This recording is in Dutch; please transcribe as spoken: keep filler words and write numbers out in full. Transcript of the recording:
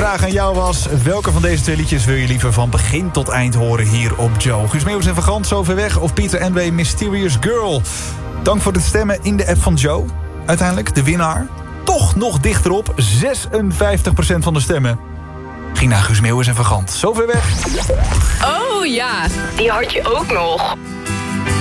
vraag aan jou was... welke van deze twee liedjes wil je liever van begin tot eind horen hier op Joe? Guus Meeuwis en Van Gant, Zo Ver Weg of Pieter N W Mysterious Girl? Dank voor het stemmen in de app van Joe. Uiteindelijk de winnaar. Toch nog dichterop, zesenvijftig procent van de stemmen ging naar Guus Meeuwis en Van Gant. Zo Ver Weg. Oh ja, die had je ook nog.